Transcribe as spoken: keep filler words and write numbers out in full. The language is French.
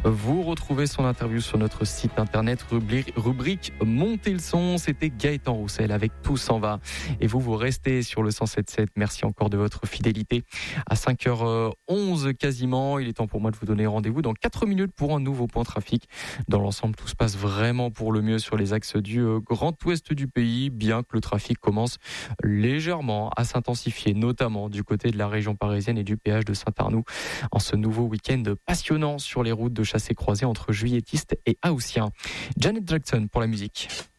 Vous retrouvez son interview sur notre site internet, rubrique, rubrique Montez le son. C'était Gaëtan Roussel avec Tout s'en va. Et vous, vous restez sur le cent sept sept. Merci encore de votre fidélité. À cinq heures onze quasiment, il est temps pour moi de vous donner rendez-vous dans quatre minutes pour un nouveau point trafic. Dans l'ensemble, tout se passe vraiment pour le mieux sur les axes du Grand Ouest du pays, bien que le trafic commence légèrement à s'intensifier, notamment du côté de la région parisienne et du péage de Saint-Arnoux, en ce nouveau week-end passionnant sur les routes de chassés croisés entre juilletistes et haussiens. Janet Jackson pour la musique.